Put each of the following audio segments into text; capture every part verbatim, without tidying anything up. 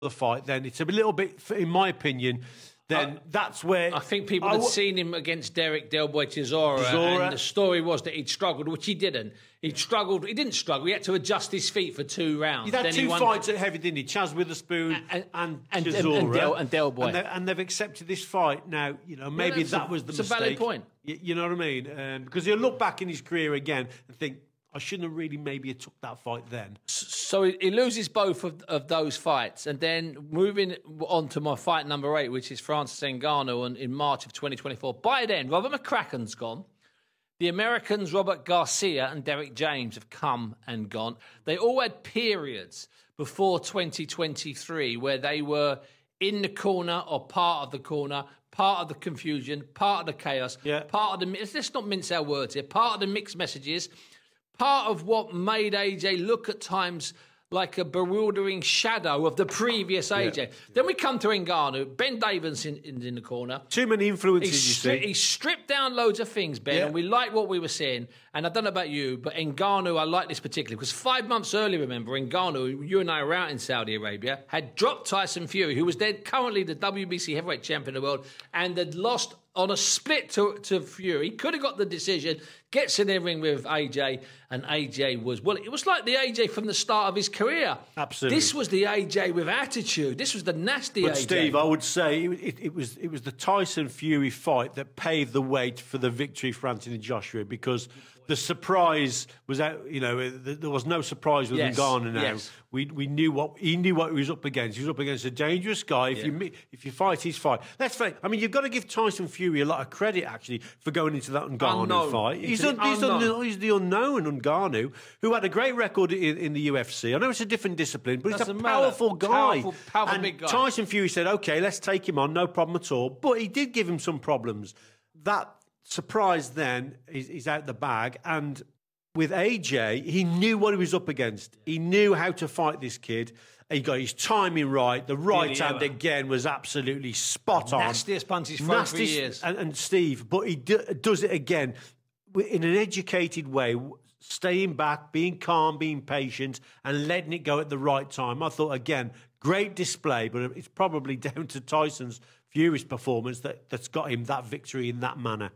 the fight, then it's a little bit, in my opinion, then uh, that's where... I think people I had w- seen him against Derek Del Boy Chisora, and the story was that he'd struggled, which he didn't. He'd struggled, he didn't struggle, he had to adjust his feet for two rounds. He'd had then two he won... fights at heavy, didn't he? Chaz Witherspoon and, and, and, Chisora. And, Del, and Del Boy. And, they, and they've accepted this fight. Now, you know, maybe yeah, that a, was the it's mistake. It's a valid point. You, you know what I mean? Um, because he'll look back in his career again and think, I shouldn't have really maybe have took that fight then. So he loses both of, of those fights. And then moving on to my fight number eight, which is Francis Ngannou in March of twenty twenty-four. By then, Robert McCracken's gone. The Americans, Robert Garcia and Derek James, have come and gone. They all had periods before twenty twenty-three where they were in the corner or part of the corner, part of the confusion, part of the chaos, yeah. part of the... Let's not mince our words here. Part of the mixed messages... Part of what made A J look at times like a bewildering shadow of the previous A J. Yeah. Then we come to Ngannou. Ben Davison in, in the corner. Too many influences, he's you stri- see. He stripped down loads of things, Ben, yeah. and we like what we were seeing. And I don't know about you, but Ngannou, I like this particularly, because five months earlier, remember, Ngannou, you and I were out in Saudi Arabia, had dropped Tyson Fury, who was then currently the W B C heavyweight champion of the world, and had lost on a split to, to Fury. He could have got the decision, gets in the ring with A J, and A J was, well, it was like the A J from the start of his career. Absolutely. This was the A J with attitude. This was the nasty but A J. But Steve, I would say it, it, it was it was the Tyson-Fury fight that paved the way for the victory for Anthony Joshua, because the surprise was out. You know, there was no surprise with yes. Ngannou now. Yes. We we knew what he knew what he was up against. He was up against a dangerous guy. If yeah. you if you fight, he's fight. Let's face. I mean, you've got to give Tyson Fury a lot of credit actually for going into that Ngannou unknown. fight. He's, un, he's, un, he's the unknown Ngannou, who had a great record in, in the U F C. I know it's a different discipline, but Doesn't he's a powerful matter. guy. Powerful, powerful and big guy. Tyson Fury said, "Okay, let's take him on, no problem at all." But he did give him some problems. That surprise then is, is out the bag, and with A J, he knew what he was up against. He knew how to fight this kid. He got his timing right. The right really hand, ever. again, was absolutely spot on. Nastiest punch he's thrown for years. And, and Steve, but he do, does it again in an educated way, staying back, being calm, being patient, and letting it go at the right time. I thought, again, great display, but it's probably down to Tyson's Fury's performance that, that's got him that victory in that manner.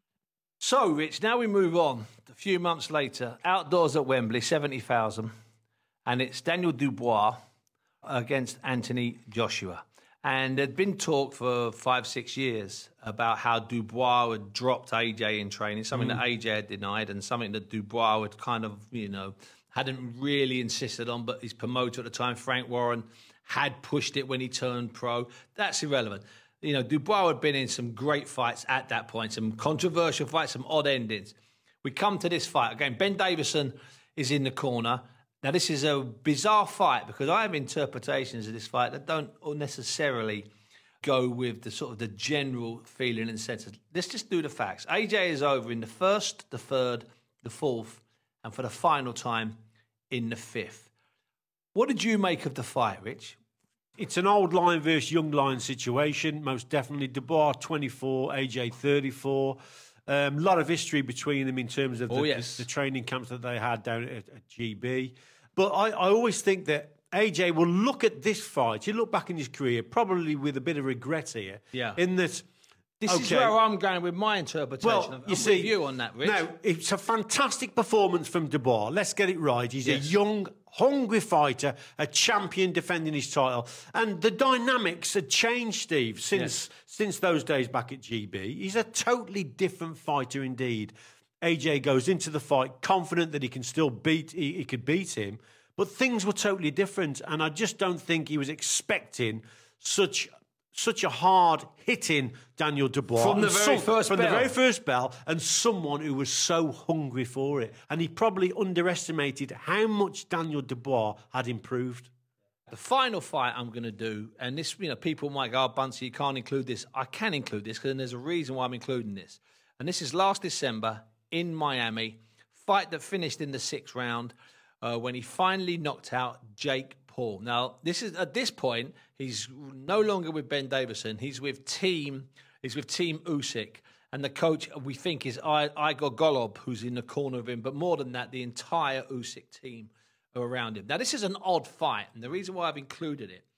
So, Rich, now we move on. A few months later, outdoors at Wembley, seventy thousand, and it's Daniel Dubois against Anthony Joshua. And there'd been talk for five, six years about how Dubois had dropped A J in training, something mm. that A J had denied and something that Dubois had kind of, you know, hadn't really insisted on, but his promoter at the time, Frank Warren, had pushed it when he turned pro. That's irrelevant. You know, Dubois had been in some great fights at that point, some controversial fights, some odd endings. We come to this fight. Again, Ben Davison is in the corner. Now, this is a bizarre fight because I have interpretations of this fight that don't necessarily go with the sort of the general feeling and sense. Let's just do the facts. A J is over in the first, the third, the fourth, and for the final time in the fifth. What did you make of the fight, Rich? It's an old line versus young line situation, most definitely. Dubois, twenty-four, A J, thirty-four. A um, lot of history between them in terms of the, oh, yes. the, the training camps that they had down at, at G B. But I, I always think that A J will look at this fight, he'll look back in his career, probably with a bit of regret here. Yeah. In that... This okay. is where I'm going with my interpretation well, of you see, you on that, Rich. Now, it's a fantastic performance from Dubois. Let's get it right. He's yes. a young, hungry fighter, a champion defending his title. And the dynamics had changed, Steve, since yes. since those days back at G B. He's a totally different fighter indeed. A J goes into the fight confident that he can still beat, he, he could beat him. But things were totally different. And I just don't think he was expecting such... Such a hard-hitting Daniel Dubois. From the very some, first From bell. the very first bell, and someone who was so hungry for it. And he probably underestimated how much Daniel Dubois had improved. The final fight I'm going to do, and this, you know, people might go, oh, Bunsey, you can't include this. I can include this, because there's a reason why I'm including this. And this is last December in Miami, fight that finished in the sixth round, uh, when he finally knocked out Jake Paul. Now, this is at this point, he's no longer with Ben Davison. He's with Team. He's with Team Usyk, and the coach we think is Igor Golob, who's in the corner of him. But more than that, the entire Usyk team are around him. Now, this is an odd fight, and the reason why I've included it